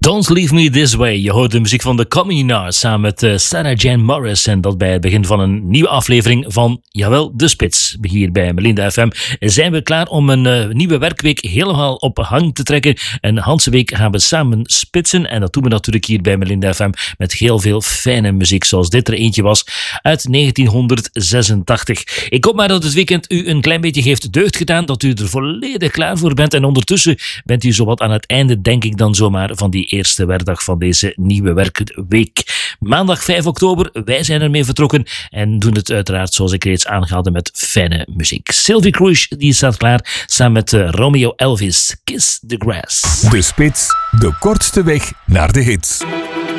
Don't Leave Me This Way. Je hoort de muziek van de Communards samen met Sarah Jane Morris. En dat bij het begin van een nieuwe aflevering van, jawel, De Spits. Hier bij Melinda FM zijn we klaar om een nieuwe werkweek helemaal op hang te trekken. Een Hanse week gaan we samen spitsen. En dat doen we natuurlijk hier bij Melinda FM met heel veel fijne muziek. Zoals dit er eentje was uit 1986. Ik hoop maar dat het weekend u een klein beetje heeft deugd gedaan. Dat u er volledig klaar voor bent. En ondertussen bent u zowat aan het einde, denk ik dan zomaar, van die eerste werkdag van deze nieuwe werkweek. Maandag 5 oktober, wij zijn ermee vertrokken en doen het uiteraard, zoals ik reeds aangehaalde, met fijne muziek. Sylvie Crouch, die staat klaar, samen met Romeo Elvis, Kiss the Grass. De Spits, de kortste weg naar de hits.